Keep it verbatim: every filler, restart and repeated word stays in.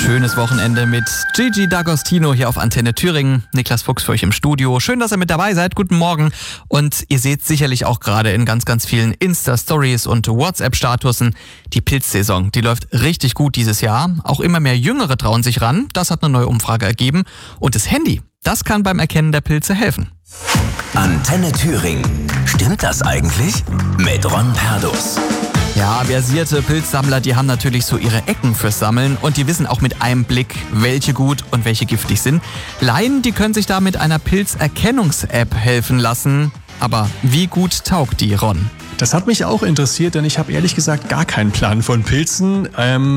Schönes Wochenende mit Gigi D'Agostino hier auf Antenne Thüringen. Niklas Fuchs für euch im Studio. Schön, dass ihr mit dabei seid. Guten Morgen. Und ihr seht sicherlich auch gerade in ganz, ganz vielen Insta-Stories und WhatsApp-Statusen, die Pilzsaison, die läuft richtig gut dieses Jahr. Auch immer mehr Jüngere trauen sich ran. Das hat eine neue Umfrage ergeben. Und das Handy, das kann beim Erkennen der Pilze helfen. Antenne Thüringen. Stimmt das eigentlich? Mit Ron Perdus. Ja, versierte Pilzsammler, die haben natürlich so ihre Ecken fürs Sammeln und die wissen auch mit einem Blick, welche gut und welche giftig sind. Laien, die können sich da mit einer Pilzerkennungs-App helfen lassen. Aber wie gut taugt die, Ron? Das hat mich auch interessiert, denn ich habe ehrlich gesagt gar keinen Plan von Pilzen. Ähm